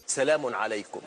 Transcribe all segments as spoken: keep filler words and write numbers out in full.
سلام عليكم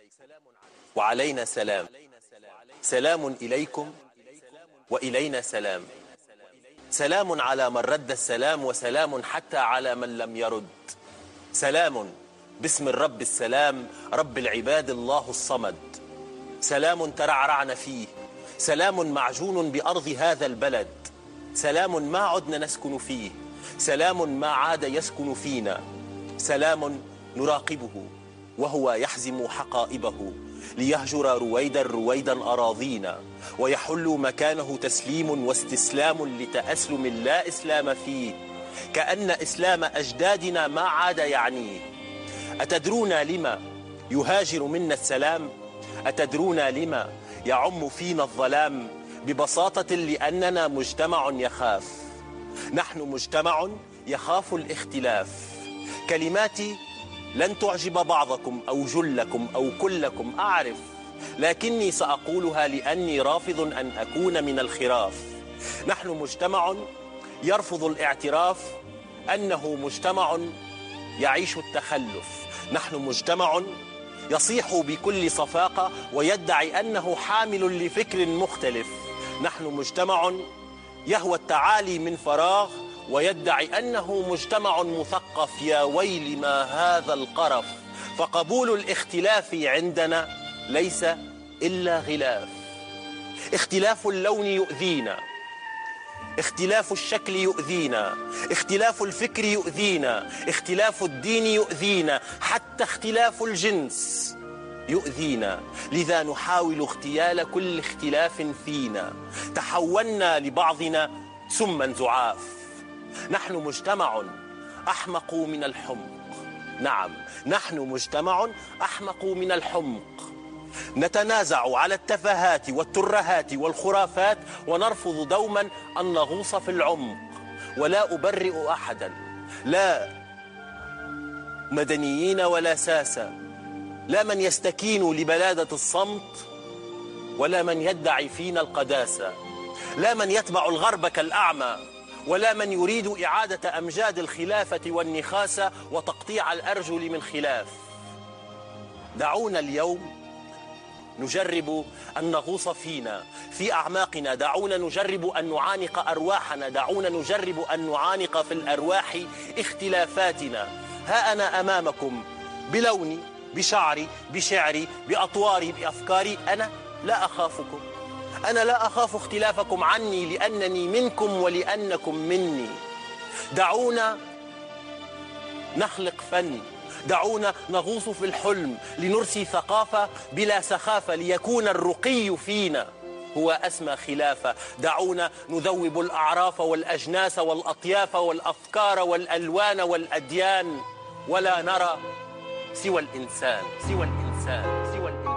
وعلينا سلام. سلام إليكم وإلينا سلام. سلام على من رد السلام، وسلام حتى على من لم يرد. سلام باسم الرب السلام، رب العباد الله الصمد. سلام ترعرعن فيه، سلام معجون بأرض هذا البلد، سلام ما عدنا نسكن فيه، سلام ما عاد يسكن فينا. سلام نراقبه وهو يحزم حقائبه ليهجر رويدا رويدا أراضينا، ويحل مكانه تسليم واستسلام لتأسلم لا إسلام فيه، كأن إسلام أجدادنا ما عاد يعنيه. أتدرون لما يهاجر منا السلام؟ أتدرون لما يعم فينا الظلام؟ ببساطة لأننا مجتمع يخاف. نحن مجتمع يخاف الاختلاف. كلماتي لن تعجب بعضكم أو جلكم أو كلكم، أعرف، لكني سأقولها لأني رافض أن أكون من الخراف. نحن مجتمع يرفض الاعتراف أنه مجتمع يعيش التخلف. نحن مجتمع يصيح بكل صفاقة ويدعي أنه حامل لفكر مختلف. نحن مجتمع يهوى التعالي من فراغ ويدعي أنه مجتمع مثقف. يا ويل ما هذا القرف. فقبول الاختلاف عندنا ليس إلا غلاف. اختلاف اللون يؤذينا، اختلاف الشكل يؤذينا، اختلاف الفكر يؤذينا، اختلاف الدين يؤذينا، حتى اختلاف الجنس يؤذينا. لذا نحاول اغتيال كل اختلاف فينا. تحولنا لبعضنا سما زعاف. نحن مجتمع أحمق من الحمق. نعم، نحن مجتمع أحمق من الحمق. نتنازع على التفاهات والترهات والخرافات، ونرفض دوما أن نغوص في العمق. ولا أبرئ أحدا، لا مدنيين ولا ساسة، لا من يستكين لبلادة الصمت ولا من يدعي فينا القداسة، لا من يتبع الغرب كالأعمى، ولا من يريد إعادة أمجاد الخلافة والنخاسة وتقطيع الأرجل من خلاف. دعونا اليوم نجرب أن نغوص فينا في أعماقنا. دعونا نجرب أن نعانق أرواحنا. دعونا نجرب أن نعانق في الأرواح اختلافاتنا. ها أنا أمامكم بلوني، بشعري، بشعري، بأطواري، بأفكاري. أنا لا أخافكم. أنا لا أخاف اختلافكم عني، لأنني منكم ولأنكم مني. دعونا نخلق فن. دعونا نغوص في الحلم لنرسي ثقافة بلا سخافة، ليكون الرقي فينا هو أسمى خلافة. دعونا نذوب الأعراف والأجناس والأطياف والأفكار والألوان والأديان، ولا نرى سوى الإنسان، سوى الإنسان، سوى الإنسان.